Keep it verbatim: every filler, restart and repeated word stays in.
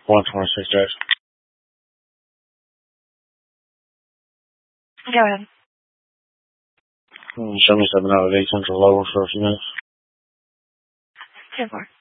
One twenty-six days. Go ahead. seventy-seven out of eight central level for a few minutes. ten four.